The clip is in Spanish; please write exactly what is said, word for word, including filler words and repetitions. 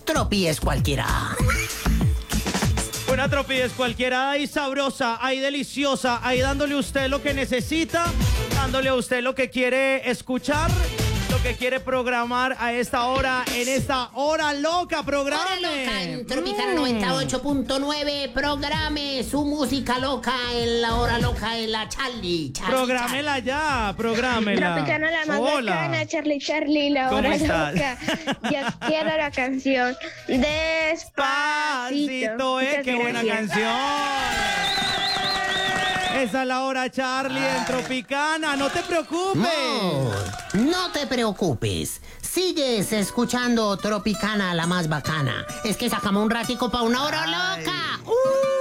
tropie es cualquiera. Una tropie es cualquiera, ahí sabrosa, ahí deliciosa, ahí dándole a usted lo que necesita, dándole a usted lo que quiere escuchar, lo que quiere programar a esta hora, en esta hora loca, programe. Hora loca en Tropicana noventa y ocho punto nueve, programe su música loca en la hora loca en la Charlie. Charlie Prográmela ya, prográmela. Tropicana la más Hola. bacana, Charlie Charlie, la ¿Cómo hora estás? loca. Yo quiero la canción Despacito. Despacito, eh, Muchas qué buena gracias. canción. Esa es la hora, Charlie, en Tropicana. No te preocupes. No, no te preocupes. Sigues escuchando Tropicana, la más bacana. Es que sacamos un ratico para una hora Ay. loca. ¡Uh!